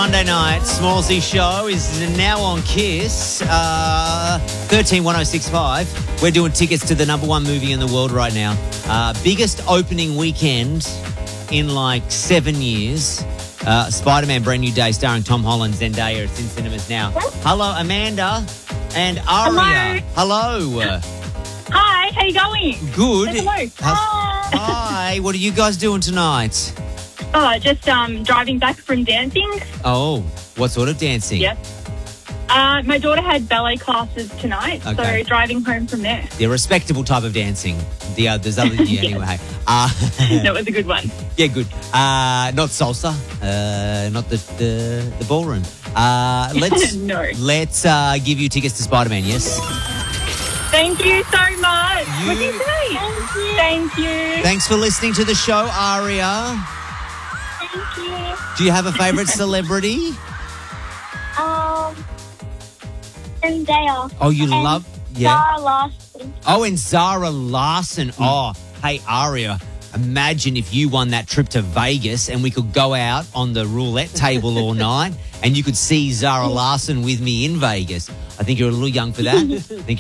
Monday night, Smallsy show is now on KISS, 131065. We're doing tickets to the number one movie in the world right now. Biggest opening weekend in like 7 years. Spider-Man Brand New Day starring Tom Holland, Zendaya. It's in cinemas now. Hello, Amanda and Aria. Hello. Hi, how you going? Good. Hello. Hi, what are you guys doing tonight? Oh, just driving back from dancing. Oh, what sort of dancing? Yep. My daughter had ballet classes tonight, Okay. so driving home from there. The respectable type of dancing. There's other anyway. That was a good one. Yeah, good. Not salsa. Not the ballroom. Let's No. let's give you tickets to Spider-Man. Yes. Thank you so much. You- What did you say? Thank you. Thanks for listening to the show, Aria. Thank you. Do you have a favourite celebrity? Zendaya. Oh, you And love Zara Larson. Oh, and Zara Larson. Oh, hey, Aria. Imagine if you won that trip to Vegas and we could go out on the roulette table all night and you could see Zara Larson with me in Vegas. I think you're a little young for that.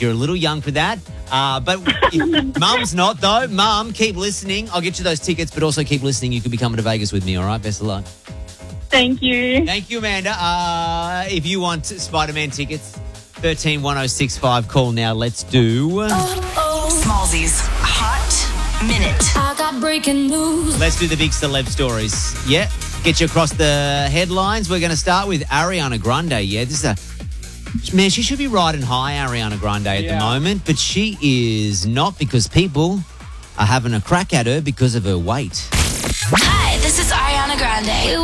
But if Mum's not, though. Mum, keep listening. I'll get you those tickets, but also keep listening. You could be coming to Vegas with me, all right? Best of luck. Thank you. Thank you, Amanda. If you want Spider-Man tickets, 131065, call now. Let's do... Smallsy's Hot Minute. I got breaking news. Let's do the big celeb stories. Yeah, get you across the headlines. We're going to start with Ariana Grande. Yeah, this is a... Man, she should be riding high, Ariana Grande, at the moment, but she is not because people are having a crack at her because of her weight. Hi, this is Ariana Grande. We